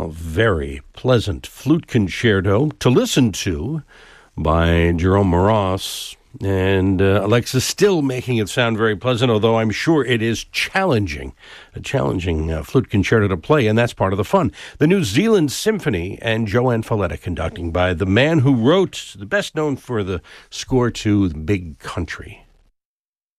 A very pleasant flute concerto to listen to by Jerome Moross. And Alexis still making it sound very pleasant, although I'm sure it is challenging, a challenging flute concerto to play, and that's part of the fun. The New Zealand Symphony and Joanne Falletta conducting by the man who wrote, the best known for the score to The Big Country.